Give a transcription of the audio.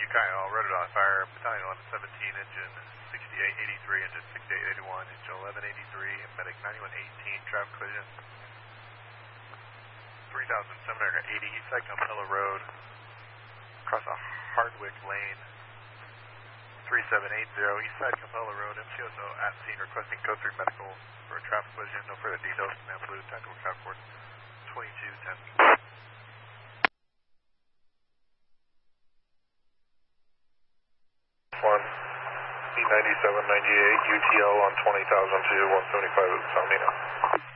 Kyle, Rotor Dot Fire, Battalion 1117, engine 6883, engine 6881, engine 1183, medic 9118, traffic collision 3780, Eastside Campello Road, across a Hardwick Lane, 3780, Eastside Campello Road, MCSO at scene requesting code 3 medical for a traffic collision. No further details. Command Blue, tactical count course 2210. One, E9798, UTL on 20,000 to 175 at Salmina.